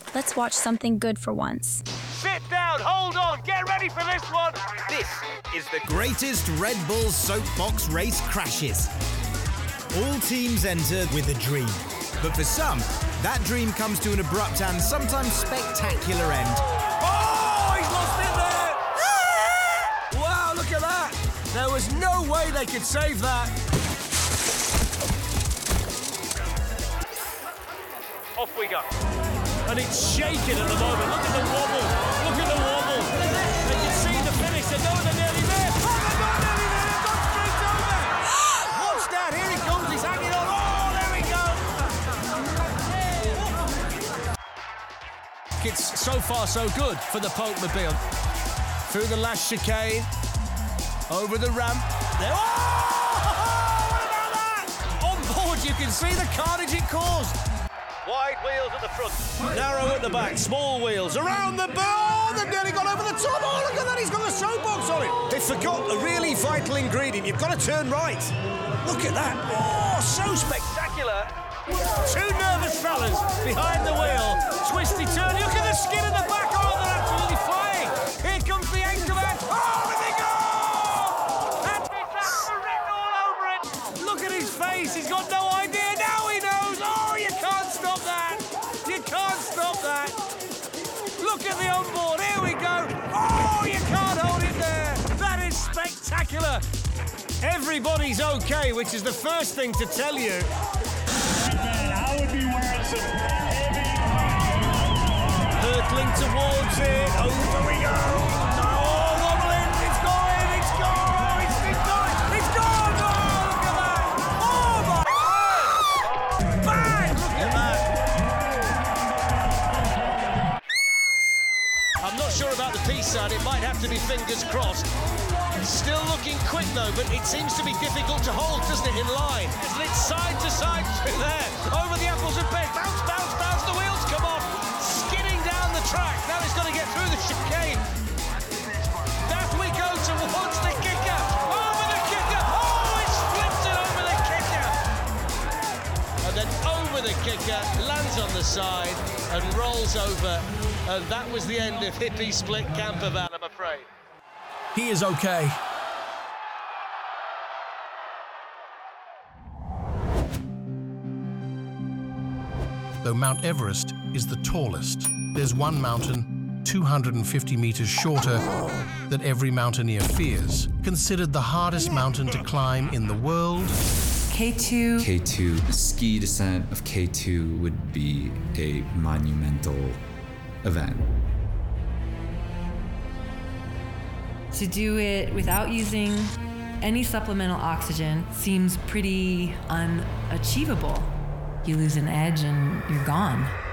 Let's watch something good for once. Sit down, hold on, get ready for this one. This is the greatest Red Bull Soapbox race crashes. All teams enter with a dream, but for some, that dream comes to an abrupt and sometimes spectacular end. Oh, he's lost it there! Wow, look at that! There was no way they could save that. Off we go. And it's shaking at the moment. Look at the wobble. Look at the wobble. And you see the finish. They're nearly there. Oh, they're not nearly there. They've gone straight over. Watch that. Here he comes. He's hanging on. Oh, there we go. It's so far so good for the Polkmobile. Through the last chicane. Over the ramp. There. Oh! What about that? On board, you can see the carnage it caused. Wide wheels at the front. Narrow at the back, small wheels, around the ball, they've nearly gone over the top. Oh, look at that, he's got the soapbox on it. They forgot a really vital ingredient. You've got to turn right. Look at that. Oh, so spectacular. Two nervous fellas behind the wheel. Twisty turn. Look at the skin in the back. Oh, they're absolutely flying. Here comes the Anchorman. Oh, and they go! And it's written all over it. Look at his face. He's got no idea. Now he knows. Oh, you can't stop that. You can't stop that. Look at the onboard. Here we go. Oh, you can't hold it there. That is spectacular. Everybody's okay, which is the first thing to tell you. I would be wearing some heavy... Hurtling towards it. Over we go. Oh, wobbling. It's going. It's gone. Oh, it's gone. It's gone. Oh, look at that. Oh, my God. Bang. Look at that. I'm not sure about the P side. It might have to be fingers crossed. Still looking quick though, but it seems to be difficult to hold, doesn't it, in line? Isn't it side to side through there? Over the apples and pears. Bounce, bounce, bounce. The wheels come off. Skidding down the track. Now he's got to get through the chicane. Back we go towards the kicker. Over the kicker. Oh, it's flipped it over the kicker. And then over the kicker, lands on the side and rolls over. And that was the end of Hippie Split Campervan, I'm afraid. He is okay. Though Mount Everest is the tallest, there's one mountain 250 meters shorter that every mountaineer fears, considered the hardest mountain to climb in the world. K2. K2, a ski descent of K2 would be a monumental event. To do it without using any supplemental oxygen seems pretty unachievable. You lose an edge and you're gone.